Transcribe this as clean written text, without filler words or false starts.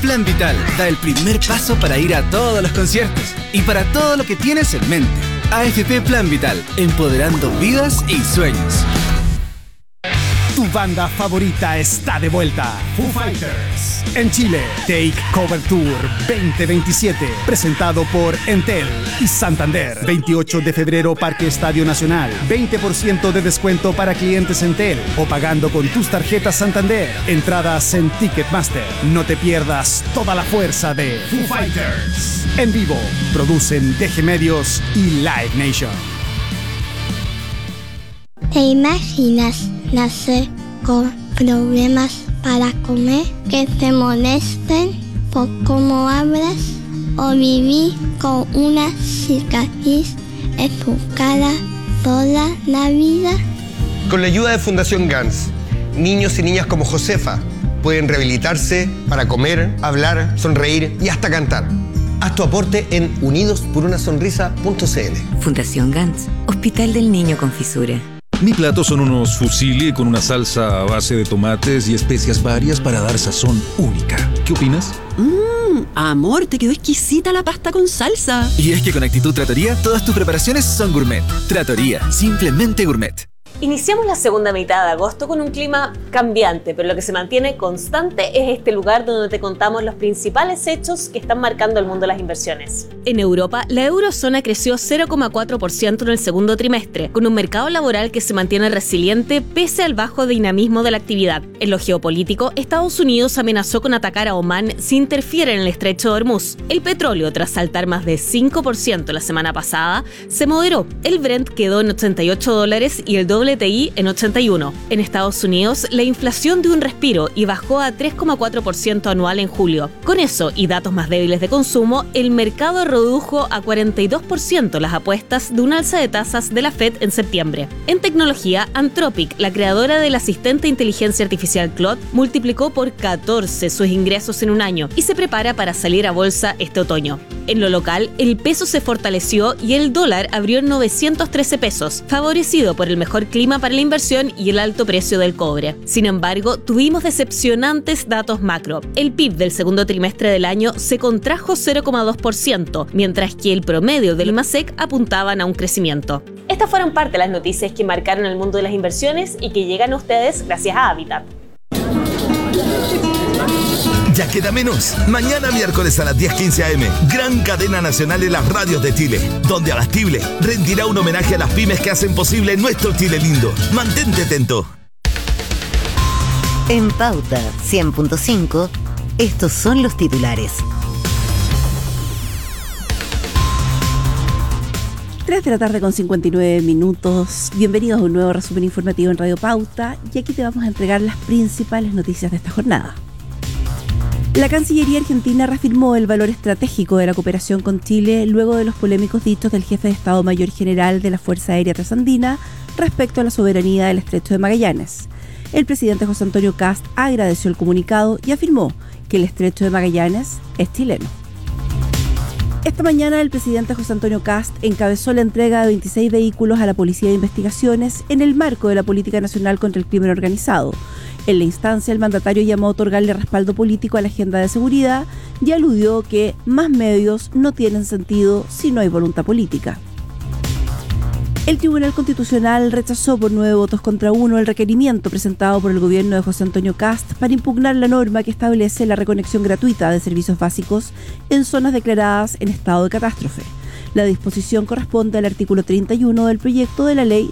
Plan Vital da el primer paso para ir a todos los conciertos y para todo lo que tienes en mente. AFP Plan Vital, empoderando vidas y sueños. Tu banda favorita está de vuelta. Foo Fighters. En Chile, Take Cover Tour 2027. Presentado por Entel y Santander. 28 de febrero, Parque Estadio Nacional. 20% de descuento para clientes Entel o pagando con tus tarjetas Santander. Entradas en Ticketmaster. No te pierdas toda la fuerza de Foo Fighters. En vivo, producen DG Medios y Live Nation. ¿Te imaginas nacer con problemas para comer, que te molesten por cómo hablas o vivir con una cicatriz en tu cara toda la vida? Con la ayuda de Fundación GANS, niños y niñas como Josefa pueden rehabilitarse para comer, hablar, sonreír y hasta cantar. Haz tu aporte en unidosporunasonrisa.cl. Fundación GANS, Hospital del Niño con Fisura. Mi plato son unos fusilli con una salsa a base de tomates y especias varias para dar sazón única. ¿Qué opinas? Amor, te quedó exquisita la pasta con salsa. Y es que con Actitud Trattoria todas tus preparaciones son gourmet. Trattoria, simplemente gourmet. Iniciamos la segunda mitad de agosto con un clima cambiante, pero lo que se mantiene constante es este lugar donde te contamos los principales hechos que están marcando el mundo de las inversiones. En Europa, la eurozona creció 0,4% en el segundo trimestre, con un mercado laboral que se mantiene resiliente pese al bajo dinamismo de la actividad. En lo geopolítico, Estados Unidos amenazó con atacar a Omán si interfiere en el estrecho de Hormuz. El petróleo, tras saltar más de 5% la semana pasada, se moderó. El Brent quedó en $88 y el WTI en 81. En Estados Unidos, la inflación dio un respiro y bajó a 3,4% anual en julio. Con eso y datos más débiles de consumo, el mercado redujo a 42% las apuestas de un alza de tasas de la Fed en septiembre. En tecnología, Anthropic, la creadora del asistente de inteligencia artificial Claude, multiplicó por 14 sus ingresos en un año y se prepara para salir a bolsa este otoño. En lo local, el peso se fortaleció y el dólar abrió en 913 pesos, favorecido por el mejor clima para la inversión y el alto precio del cobre. Sin embargo, tuvimos decepcionantes datos macro. El PIB del segundo trimestre del año se contrajo 0,2%, mientras que el promedio del IMASEC apuntaban a un crecimiento. Estas fueron parte de las noticias que marcaron el mundo de las inversiones y que llegan a ustedes gracias a Habitat. Ya queda menos. Mañana miércoles a las 10:15 am, gran cadena nacional en las radios de Chile, donde Abastible rendirá un homenaje a las pymes que hacen posible nuestro Chile lindo. Mantente atento. En Pauta 100.5, estos son los titulares. 3 de la tarde con 59 minutos. Bienvenidos a un nuevo resumen informativo en Radio Pauta y aquí te vamos a entregar las principales noticias de esta jornada. La Cancillería Argentina reafirmó el valor estratégico de la cooperación con Chile luego de los polémicos dichos del jefe de Estado Mayor General de la Fuerza Aérea Trasandina respecto a la soberanía del Estrecho de Magallanes. El presidente José Antonio Kast agradeció el comunicado y afirmó que el Estrecho de Magallanes es chileno. Esta mañana el presidente José Antonio Kast encabezó la entrega de 26 vehículos a la Policía de Investigaciones en el marco de la Política Nacional contra el Crimen Organizado. En la instancia, el mandatario llamó a otorgarle respaldo político a la agenda de seguridad y aludió que más medios no tienen sentido si no hay voluntad política. El Tribunal Constitucional rechazó por 9 votos contra 1 el requerimiento presentado por el gobierno de José Antonio Kast para impugnar la norma que establece la reconexión gratuita de servicios básicos en zonas declaradas en estado de catástrofe. La disposición corresponde al artículo 31 del proyecto de la Ley